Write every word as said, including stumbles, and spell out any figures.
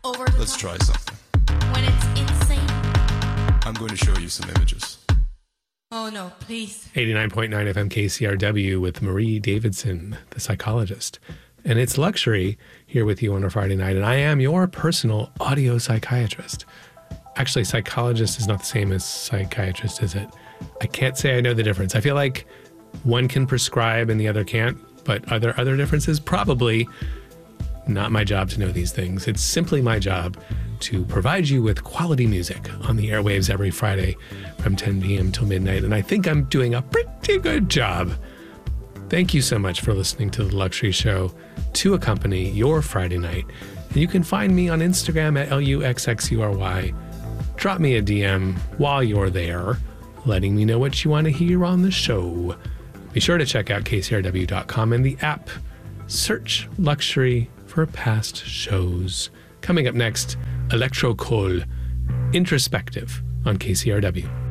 over the Let's top. try something. When it's insane. I'm going to show you some images. Oh no, please. eighty-nine point nine F M K C R W with Marie Davidson, the psychologist. And it's Luxury here with you on a Friday night. And I am your personal audio psychiatrist. Actually, psychologist is not the same as psychiatrist, is it? I can't say I know the difference. I feel like one can prescribe and the other can't. But are there other differences? Probably. Not my job to know these things. It's simply my job to provide you with quality music on the airwaves every Friday from ten p.m. till midnight. And I think I'm doing a pretty good job. Thank you so much for listening to The Luxury Show to accompany your Friday night. And you can find me on Instagram at L U X X U R Y. Drop me a D M while you're there, letting me know what you want to hear on the show. Be sure to check out K C R W dot com and the app. Search Luxury for past shows. Coming up next, Electro Cole, Introspective on K C R W.